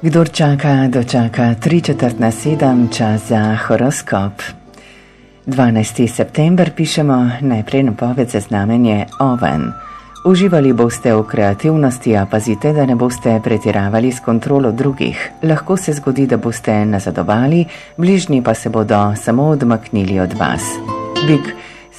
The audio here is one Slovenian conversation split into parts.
Kdor čaka, dočaka 6:45, čas za horoskop. 12. september pišemo najprej napoved za znamenje Oven. Uživali boste v kreativnosti, a pazite, da ne boste pretiravali s kontrolo drugih. Lahko se zgodi, da boste nazadovali, bližnji pa se bodo samo odmaknili od vas. Bik,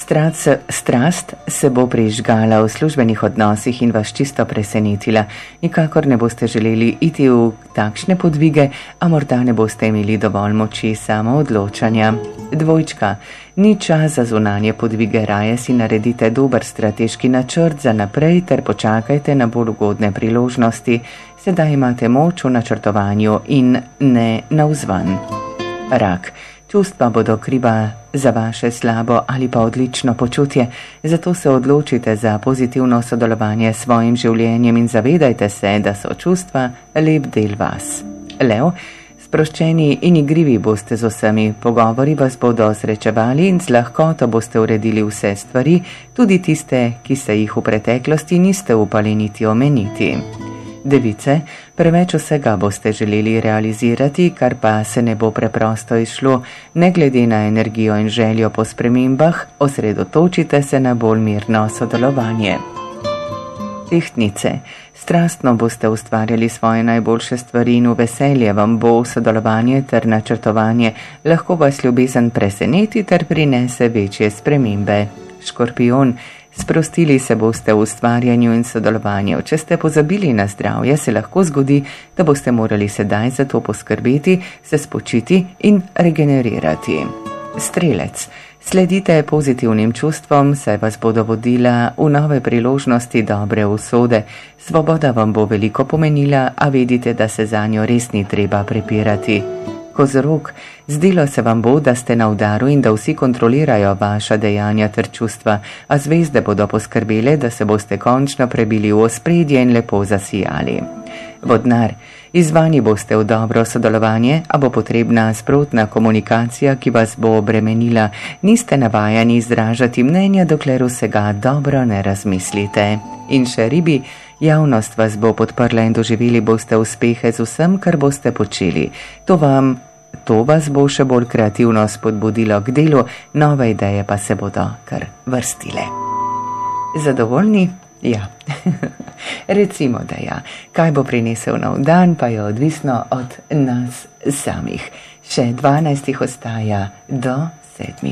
strast se bo prižgala v službenih odnosih in vas čisto presenetila. Nikakor ne boste želeli iti v takšne podvige, a morda ne boste imeli dovolj moči samoodločanja. Dvojčka, ni čas za zunanje podvige, raje si naredite dober strateški načrt za naprej ter počakajte na bolj ugodne priložnosti. Sedaj imate moč v načrtovanju in ne navzven. Rak, čustva bodo kriva za vaše slabo ali pa odlično počutje, zato se odločite za pozitivno sodelovanje s svojim življenjem in zavedajte se, da so čustva lep del vas. Lev, sproščeni in igrivi boste z vsemi, pogovori vas bodo srečevali in z lahkoto boste uredili vse stvari, tudi tiste, ki se jih v preteklosti niste upali niti omeniti. Device, preveč vsega boste želeli realizirati, kar pa se ne bo preprosto izšlo. Ne glede na energijo in željo po spremembah, osredotočite se na bolj mirno sodelovanje. Tehtnice, strastno boste ustvarjali svoje najboljše stvari in v veselje vam bo sodelovanje ter načrtovanje. Lahko vas ljubezen preseneti ter prinese večje spremembe. Škorpijon, sprostili se boste v ustvarjanju in sodelovanju. Če ste pozabili na zdravje, se lahko zgodi, da boste morali sedaj za to poskrbeti, se spočiti in regenerirati. Strelec, sledite pozitivnim čustvom, saj vas bodo vodila v nove priložnosti dobre usode. Svoboda vam bo veliko pomenila, a vedite, da se za njo res ni treba prepirati. Kozorog, zdelo se vam bo, da ste na udaru in da vsi kontrolirajo vaša dejanja ter čustva, a zvezde bodo poskrbele, da se boste končno prebili v ospredje in lepo zasijali. Vodnar, izzvani boste v dobro sodelovanje, a bo potrebna sprotna komunikacija, ki vas bo obremenila. Niste navajani izražati mnenja, dokler vsega dobro ne razmislite. In še ribi, javnost vas bo podprla in doživeli boste uspehe z vsem, kar boste počeli. To vas bo še bolj kreativno spodbudilo k delu, nove ideje pa se bodo kar vrstile. Zadovoljni? Ja, recimo, da ja. Kaj bo prinesel nov dan, pa je odvisno od nas samih. Še 12 ostaja do 7.